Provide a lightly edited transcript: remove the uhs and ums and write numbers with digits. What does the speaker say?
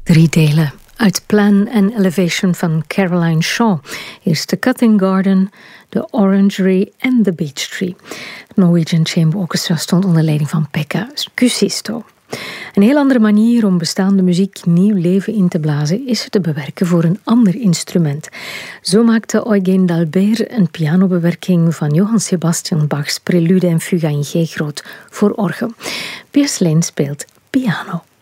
3 delen uit Plan and Elevation van Caroline Shaw. Eerst The Cutting Garden, The Orangery en The Beech Tree. Het Norwegian Chamber Orchestra stond onder leiding van Pekka Kuusisto. Een heel andere manier om bestaande muziek nieuw leven in te blazen is het te bewerken voor een ander instrument. Zo maakte Eugen Dalbert een pianobewerking van Johann Sebastian Bachs Prelude en Fuga in G groot voor orgel. Piers Lane speelt piano.